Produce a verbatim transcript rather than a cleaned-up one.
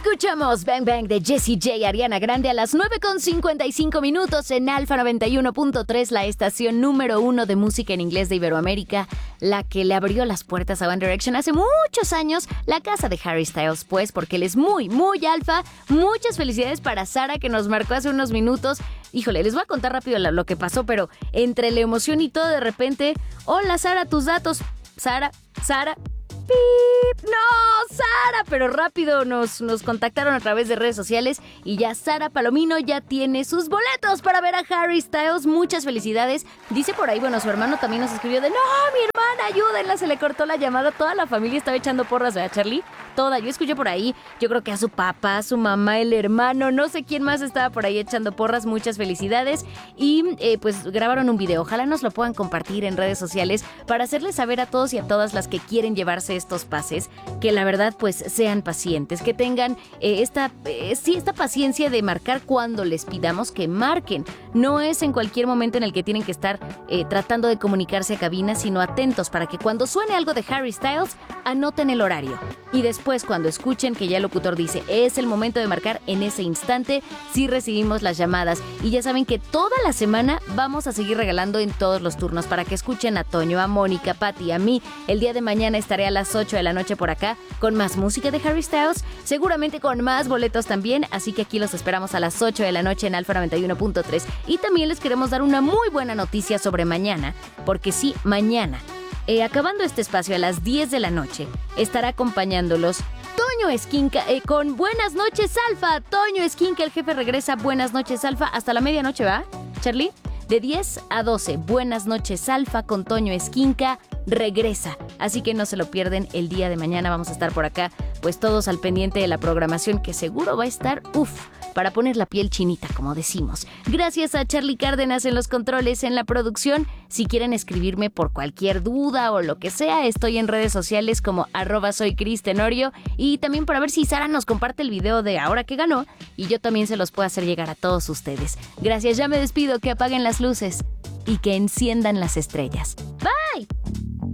Escuchamos Bang Bang de Jessie J y Ariana Grande a las nueve con cincuenta y cinco minutos en Alfa noventa y uno punto tres, la estación número uno de música en inglés de Iberoamérica, la que le abrió las puertas a One Direction hace muchos años, la casa de Harry Styles, pues, porque él es muy, muy alfa. Muchas felicidades para Sara, que nos marcó hace unos minutos. Híjole, les voy a contar rápido lo que pasó, pero entre la emoción y todo, de repente, hola Sara, tus datos. Sara, Sara... ¡Pip! ¡No, Sara! Pero rápido nos, nos contactaron a través de redes sociales y ya Sara Palomino ya tiene sus boletos para ver a Harry Styles. Muchas felicidades. Dice por ahí, bueno, su hermano también nos escribió de, no, mi hermana, ayúdenla, se le cortó la llamada. Toda la familia estaba echando porras, ¿verdad, Charlie? Toda. Yo escuché por ahí, yo creo que a su papá, a su mamá, el hermano, no sé quién más estaba por ahí echando porras. Muchas felicidades. Y eh, pues grabaron un video. Ojalá nos lo puedan compartir en redes sociales para hacerles saber a todos y a todas las que quieren llevarse estos pases, que la verdad pues sean pacientes, que tengan eh, esta, eh, sí, esta paciencia de marcar cuando les pidamos que marquen. No es en cualquier momento en el que tienen que estar eh, tratando de comunicarse a cabina, sino atentos para que cuando suene algo de Harry Styles, anoten el horario. Y después, cuando escuchen que ya el locutor dice es el momento de marcar, en ese instante sí recibimos las llamadas. Y ya saben que toda la semana vamos a seguir regalando en todos los turnos para que escuchen a Toño, a Mónica, a Pati, a mí. El día de mañana estaré a las ocho de la noche por acá con más música de Harry Styles, seguramente con más boletos también, así que aquí los esperamos a las ocho de la noche en Alfa noventa y uno punto tres. Y también les queremos dar una muy buena noticia sobre mañana, porque sí, mañana, eh, acabando este espacio a las diez de la noche, estará acompañándolos Toño Esquinca eh, con Buenas noches Alfa. Toño Esquinca, el jefe, regresa Buenas noches Alfa hasta la medianoche, ¿va, Charlie? De diez a doce, Buenas noches Alfa con Toño Esquinca regresa. Así que no se lo pierden el día de mañana. Vamos a estar por acá, pues todos al pendiente de la programación, que seguro va a estar, uff, para poner la piel chinita, como decimos. Gracias a Charlie Cárdenas en los controles, en la producción. Si quieren escribirme por cualquier duda o lo que sea, estoy en redes sociales como arroba soy Cris Tenorio, y también para ver si Sara nos comparte el video de ahora que ganó y yo también se los puedo hacer llegar a todos ustedes. Gracias, ya me despido, que apaguen las luces y que enciendan las estrellas. Bye.